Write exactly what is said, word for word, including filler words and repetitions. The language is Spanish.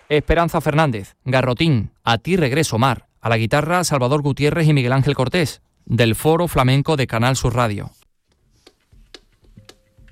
Esperanza Fernández. Garrotín, A ti regreso mar. A la guitarra, Salvador Gutiérrez y Miguel Ángel Cortés. Del Foro Flamenco de Canal Sur Radio.